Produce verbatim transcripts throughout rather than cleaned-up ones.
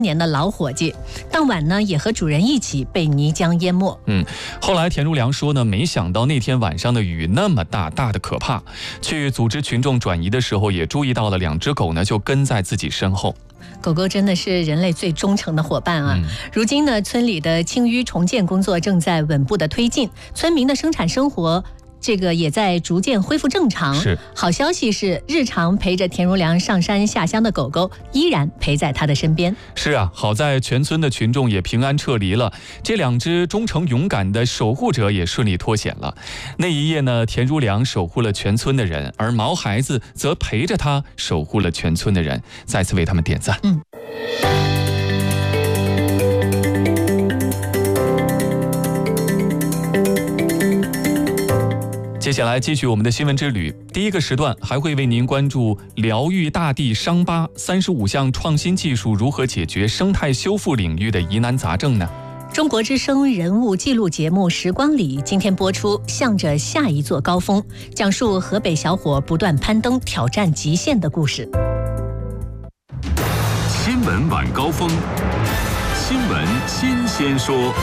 年的老伙计，当晚呢也和主人一起被泥浆淹没。 嗯，后来田如良说呢，没想到那天晚上的雨那么大，大的可怕。去组织群众转移的时候，也注意到了两只狗呢就跟在自己身后。 狗狗真的是人类最忠诚的伙伴啊！嗯、如今呢，村里的清淤重建工作正在稳步的推进，村民的生产生活这个也在逐渐恢复正常。 是， 好消息是，日常陪着田如良上山下乡的狗狗依然陪在他的身边。 是啊，好在全村的群众也平安撤离了，这两只忠诚勇敢的守护者也顺利脱险了。那一夜呢，田如良守护了全村的人，而毛孩子则陪着他守护了全村的人，再次为他们点赞。 嗯。 接下来继续我们的新闻之旅，第一个时段还会为您关注疗愈大地伤疤，三十五项创新技术如何解决生态修复领域的疑难杂症呢？ 中国之声人物纪录节目《时光里》今天播出，向着下一座高峰，讲述河北小伙不断攀登挑战极限的故事。 新闻晚高峰，新闻新鲜说。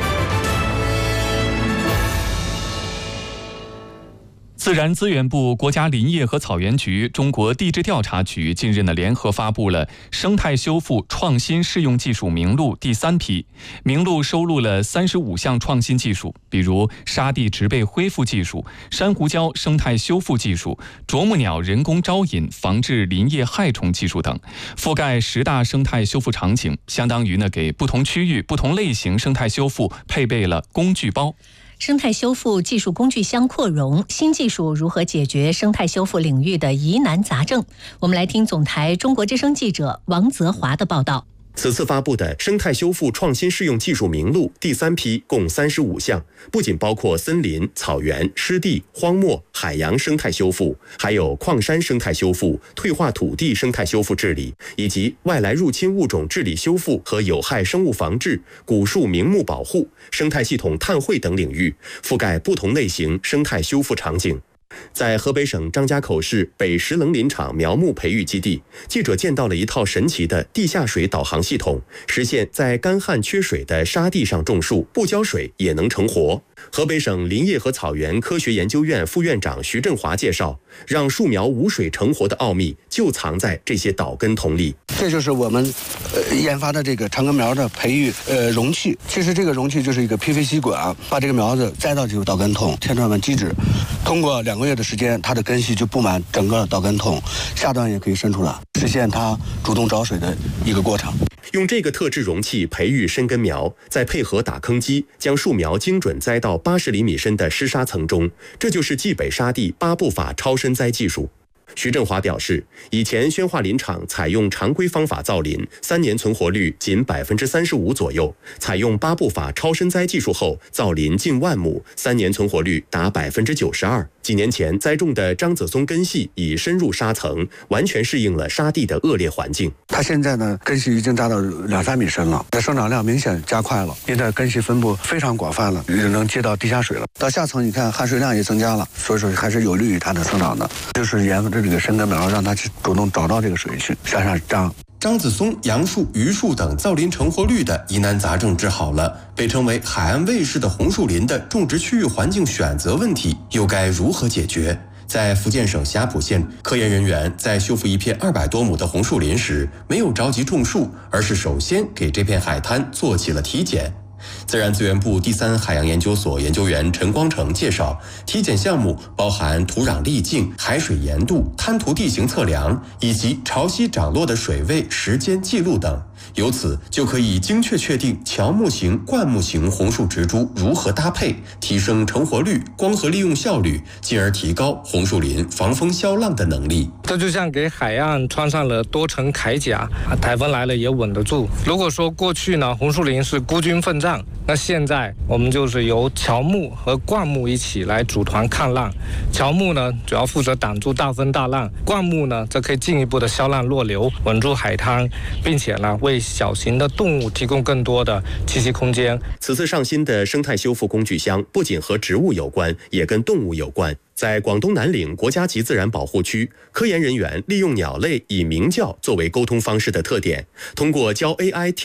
自然资源部、国家林业和草原局、中国地质调查局近日呢联合发布了生态修复创新适用技术名录第三批，名录收录了三十五项创新技术，比如沙地植被恢复技术、珊瑚礁生态修复技术、啄木鸟人工招引防治林业害虫技术等，覆盖十大生态修复场景，相当于呢给不同区域、不同类型生态修复配备了工具包。 生态修复技术工具箱扩容，新技术如何解决生态修复领域的疑难杂症？我们来听总台中国之声记者王泽华的报道。 此次发布的生态修复创新适用技术名录第三批共三十五项，不仅包括森林、草原、湿地、荒漠、海洋生态修复，还有矿山生态修复、退化土地生态修复治理，以及外来入侵物种治理修复和有害生物防治、古树名木保护、生态系统碳汇等领域，覆盖不同类型生态修复场景。在河北省张家口市北石棱林场苗木培育基地，记者见到了一套神奇的地下水导航系统，实现在干旱缺水的沙地上种树，不浇水也能成活。河北省林业和草原科学研究院副院长徐振华介绍，让树苗无水成活的奥秘就藏在这些导根筒里。 这就是我们呃研发的这个长根苗的培育呃容器。其实这个容器就是一个 P V C 管，把这个苗子栽到这个导根筒，填充完基质，通过两个月的时间，它的根系就布满整个导根筒，下端也可以伸出来，实现它主动找水的一个过程。 用这个特制容器培育深根苗，再配合打坑机，将树苗精准栽到八十厘米深的湿沙层中，这就是冀北沙地八步法超深栽技术。徐振华表示，以前宣化林场采用常规方法造林，三年存活率仅百分之三十五左右；采用八步法超深栽技术后，造林近万亩，三年存活率达百分之九十二。几年前栽种的樟子松根系已深入沙层，完全适应了沙地的恶劣环境。 它现在呢，根系已经达到两三米深了，它生长量明显加快了，因为根系分布非常广泛了，也能接到地下水了。到下层，你看含水量也增加了，所以说还是有利于它的生长的。就是研发这个深根苗，让它去主动找到这个水去向上长。 樟子松、杨树、榆树等造林成活率的疑难杂症治好了，被称为海岸卫士的红树林的种植区域环境选择问题又该如何解决？在福建省霞浦县，科研人员在修复一片二百多亩的红树林时，没有着急种树，而是首先给这片海滩做起了体检。自然资源部第三海洋研究所研究员陈光成介绍，体检项目包含土壤粒径、海水盐度、滩涂地形测量以及潮汐涨落的水位时间记录等，由此就可以精确确定乔木型、灌木型红树植株如何搭配，提升成活率、光合利用效率，进而提高红树林防风消浪的能力。 这就像给海岸穿上了多层铠甲，台风来了也稳得住。如果说过去呢，红树林是孤军奋战，那现在我们就是由乔木和灌木一起来组团抗浪。乔木呢，主要负责挡住大风大浪；灌木呢，则可以进一步的消浪弱流，稳住海滩，并且呢，为小型的动物提供更多的栖息空间。 此次上新的生态修复工具箱不仅和植物有关，也跟动物有关。 在广东南岭国家级自然保护区，科研人员利用鸟类以鸣叫作为沟通方式的特点，通过教 A I 听